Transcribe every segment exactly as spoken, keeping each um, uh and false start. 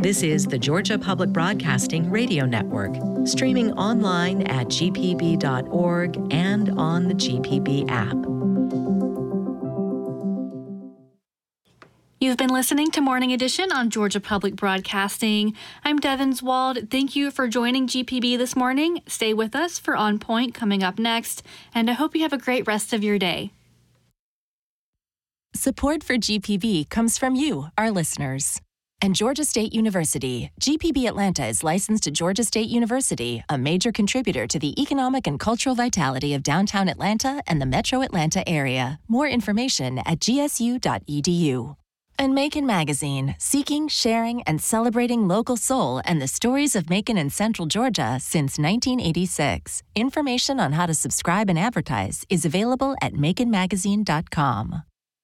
This is the Georgia Public Broadcasting Radio Network, streaming online at g p b dot org and on the G P B app. You've been listening to Morning Edition on Georgia Public Broadcasting. I'm Devin Zwald. Thank you for joining G P B this morning. Stay with us for On Point coming up next, and I hope you have a great rest of your day. Support for G P B comes from you, our listeners. And Georgia State University. G P B Atlanta is licensed to Georgia State University, a major contributor to the economic and cultural vitality of downtown Atlanta and the metro Atlanta area. More information at g s u dot e d u. And Macon Magazine, seeking, sharing, and celebrating local soul and the stories of Macon and Central Georgia since nineteen eighty-six. Information on how to subscribe and advertise is available at macon magazine dot com.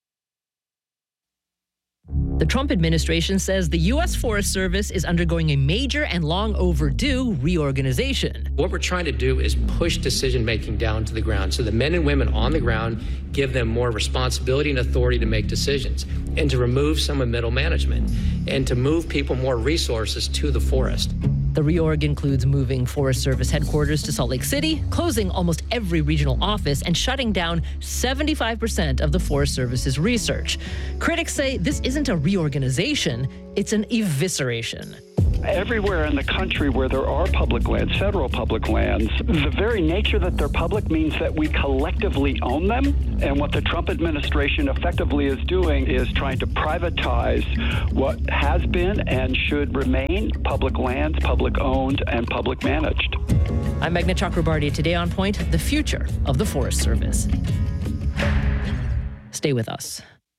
The Trump administration says the U S Forest Service is undergoing a major and long overdue reorganization. What we're trying to do is push decision-making down to the ground so the men and women on the ground give them more responsibility and authority to make decisions, and to remove some of middle management, and to move people more resources to the forest. The reorg includes moving Forest Service headquarters to Salt Lake City, closing almost every regional office, and shutting down seventy-five percent of the Forest Service's research. Critics say this isn't a reorganization, it's an evisceration. Everywhere in the country where there are public lands, federal public lands, the very nature that they're public means that we collectively own them. And what the Trump administration effectively is doing is trying to privatize what has been and should remain public lands, public owned, and public managed. I'm Meghna Chakrabarty. Today on Point, the future of the Forest Service. Stay with us.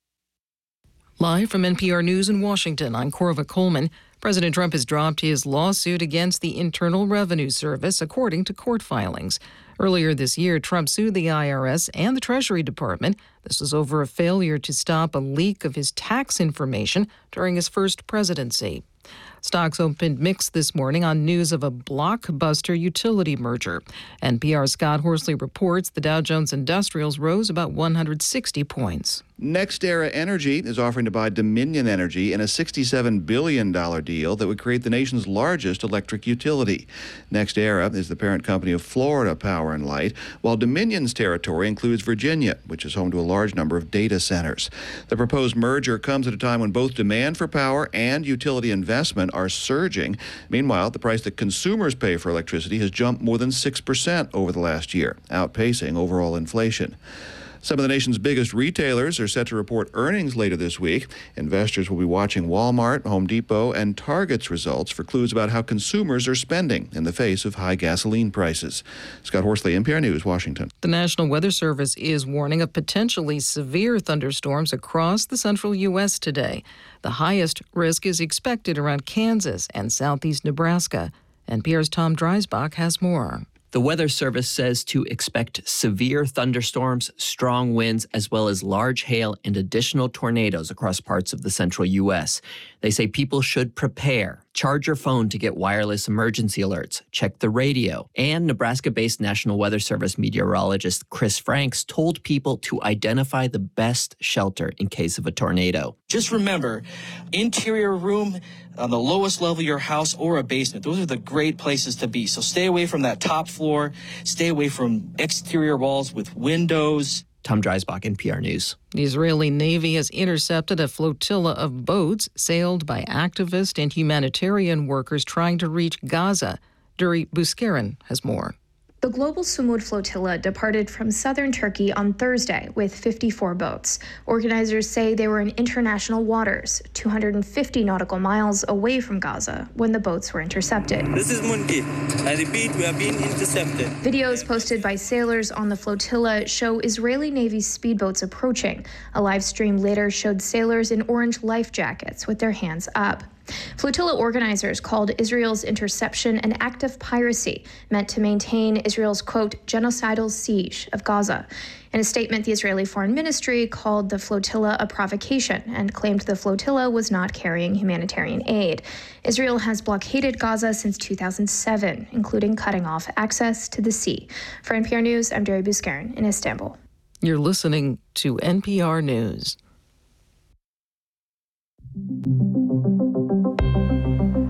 Live from N P R News in Washington, I'm Corva Coleman. President Trump has dropped his lawsuit against the Internal Revenue Service, according to court filings. Earlier this year, Trump sued the I R S and the Treasury Department. This was over a failure to stop a leak of his tax information during his first presidency. Stocks opened mixed this morning on news of a blockbuster utility merger. N P R's Scott Horsley reports the Dow Jones Industrials rose about one hundred sixty points. NextEra Energy is offering to buy Dominion Energy in a sixty-seven billion dollars deal that would create the nation's largest electric utility. NextEra is the parent company of Florida Power and Light, while Dominion's territory includes Virginia, which is home to a large number of data centers. The proposed merger comes at a time when both demand for power and utility investment are surging. Meanwhile, the price that consumers pay for electricity has jumped more than six percent over the last year, outpacing overall inflation. Some of the nation's biggest retailers are set to report earnings later this week. Investors will be watching Walmart, Home Depot, and Target's results for clues about how consumers are spending in the face of high gasoline prices. Scott Horsley, N P R News, Washington. The National Weather Service is warning of potentially severe thunderstorms across the central U S today. The highest risk is expected around Kansas and southeast Nebraska. N P R's Tom Dreisbach has more. The Weather Service says to expect severe thunderstorms, strong winds, as well as large hail and additional tornadoes across parts of the central U S. They say people should prepare. Charge your phone to get wireless emergency alerts. Check the radio. And Nebraska-based National Weather Service meteorologist Chris Franks told people to identify the best shelter in case of a tornado. Just remember, interior room on the lowest level of your house or a basement. Those are the great places to be. So stay away from that top floor. Stay away from exterior walls with windows. Tom Dreisbach, N P R News. The Israeli Navy has intercepted a flotilla of boats sailed by activist and humanitarian workers trying to reach Gaza. Duri Buskaren has more. The Global Sumud Flotilla departed from southern Turkey on Thursday with fifty-four boats. Organizers say they were in international waters, two hundred fifty nautical miles away from Gaza, when the boats were intercepted. This is Mundi. I repeat, we are being intercepted. Videos posted by sailors on the flotilla show Israeli Navy speedboats approaching. A live stream later showed sailors in orange life jackets with their hands up. Flotilla organizers called Israel's interception an act of piracy meant to maintain Israel's, quote, genocidal siege of Gaza. In a statement, the Israeli Foreign Ministry called the flotilla a provocation and claimed the flotilla was not carrying humanitarian aid. Israel has blockaded Gaza since two thousand seven, including cutting off access to the sea. For N P R News, I'm Duri Buskaren in Istanbul. You're listening to N P R News.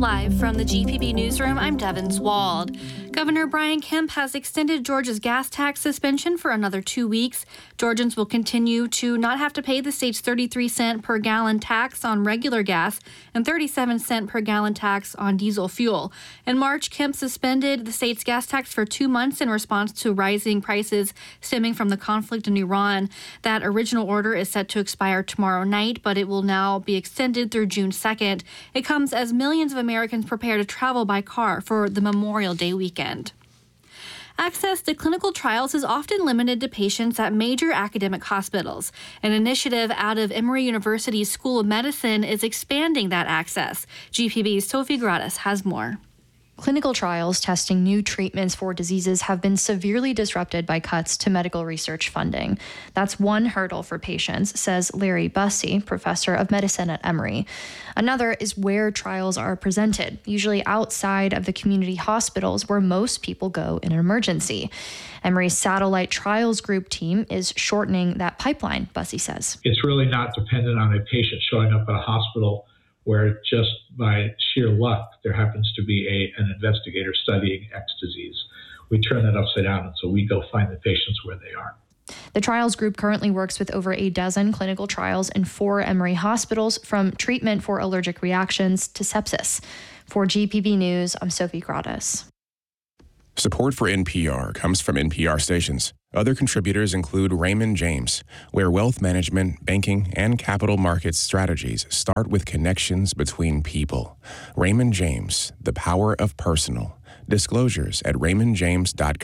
Live from the G P B Newsroom, I'm Devin Zwald. Governor Brian Kemp has extended Georgia's gas tax suspension for another two weeks. Georgians will continue to not have to pay the state's thirty-three cent per gallon tax on regular gas and thirty-seven cent per gallon tax on diesel fuel. In March, Kemp suspended the state's gas tax for two months in response to rising prices stemming from the conflict in Iran. That original order is set to expire tomorrow night, but it will now be extended through June second. It comes as millions of Americans prepare to travel by car for the Memorial Day weekend. Access to clinical trials is often limited to patients at major academic hospitals. An initiative out of Emory University's School of Medicine is expanding that access. G P B's Sophie Gratis has more. Clinical trials testing new treatments for diseases have been severely disrupted by cuts to medical research funding. That's one hurdle for patients, says Larry Bussey, professor of medicine at Emory. Another is where trials are presented, usually outside of the community hospitals where most people go in an emergency. Emory's Satellite Trials Group team is shortening that pipeline, Bussey says. It's really not dependent on a patient showing up at a hospital where just by sheer luck, there happens to be a, an investigator studying X disease. We turn that upside down, and so we go find the patients where they are. The trials group currently works with over a dozen clinical trials in four Emory hospitals, from treatment for allergic reactions to sepsis. For G P B News, I'm Sophie Gratis. Support for N P R comes from N P R stations. Other contributors include Raymond James, where wealth management, banking, and capital markets strategies start with connections between people. Raymond James, the power of personal. Disclosures at raymond james dot com.